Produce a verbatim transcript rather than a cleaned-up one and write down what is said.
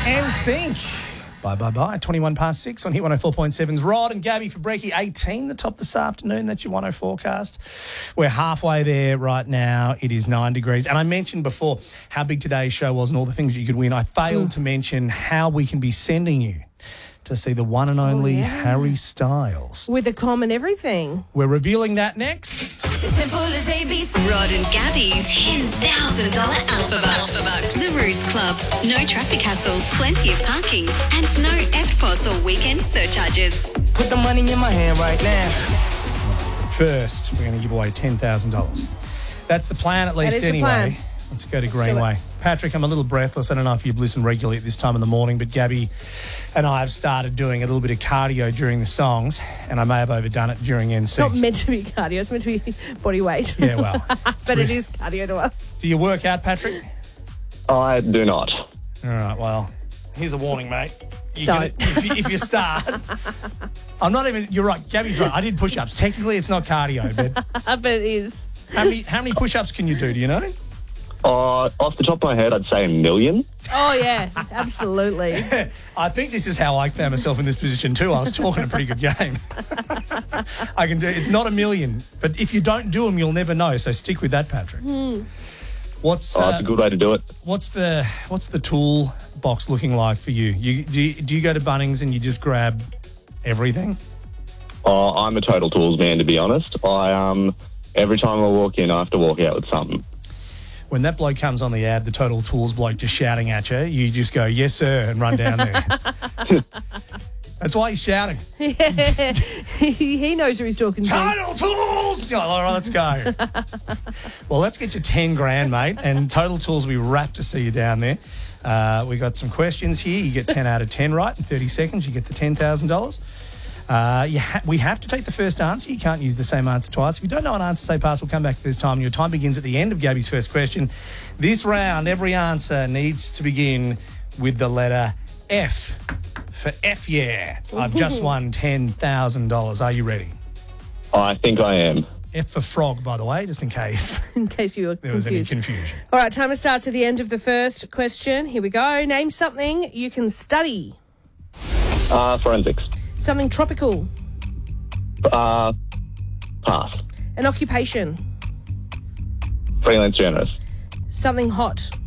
N Sync. Bye, bye, bye. twenty-one past six on Hit one oh four point seven's Rod and Gabby for Breaky. eighteen, the top this afternoon. That's your one oh forecast. We're halfway there right now. It is nine degrees. And I mentioned before how big today's show was and all the things you could win. I failed mm. to mention how we can be sending you to see the one and only oh, yeah. Harry Styles. With a com and everything. We're revealing that next. Simple as A B C. Rod and Gabby's ten thousand dollars Alpha Bucks. Alpha Bucks. The Ruse Club. No traffic hassles, plenty of parking, and no F P O S or weekend surcharges. Put the money in my hand right now. First, we're going to give away ten thousand dollars. That's the plan, at least, that is anyway. The plan. Let's go to Let's Greenway. Patrick, I'm a little breathless. I don't know if you've listened regularly at this time in the morning, but Gabby and I have started doing a little bit of cardio during the songs, and I may have overdone it during N Sync. It's not meant to be cardio. It's meant to be body weight. Yeah, well. But it is cardio to us. Do you work out, Patrick? I do not. All right, well, here's a warning, mate. You're Don't. Gonna, if, you, if you start... I'm not even... You're right. Gabby's right. I did push-ups. Technically, it's not cardio, but... But it is. How many, how many push-ups can you do? Do you know? Uh, off the top of my head, I'd say a million. Oh, yeah, absolutely. I think this is how I found myself in this position too. I was talking a pretty good game. I can do it's not a million, but if you don't do them, you'll never know. So stick with that, Patrick. Hmm. What's oh, that's uh, a good way to do it. What's the What's the tool box looking like for you? You do, you do you go to Bunnings and you just grab everything? Oh, I'm a total tools man, to be honest. I um every time I walk in, I have to walk out with something. When that bloke comes on the ad, the Total Tools bloke just shouting at you, you just go, yes, sir, and run down there. That's why he's shouting. Yeah, he, he knows who he's talking to. Total Tools! Oh, all right, let's go. Well, let's get you ten grand, mate, and Total Tools will be rapt to see you down there. Uh, we got some questions here. You get ten out of ten right in thirty seconds. You get the ten thousand dollars. Uh, you ha- we have to take the first answer. You can't use the same answer twice. If you don't know an answer, say pass. We'll come back to this time. Your time begins at the end of Gabby's first question. This round, every answer needs to begin with the letter F for F yeah. I've just won ten thousand dollars. Are you ready? I think I am. F for frog, by the way, just in case. In case you were there confused. was any confusion. All right, timer starts at the end of the first question. Here we go. Name something you can study. Uh, forensics. Something tropical. Uh, pass. An occupation. Freelance journalist. Something hot.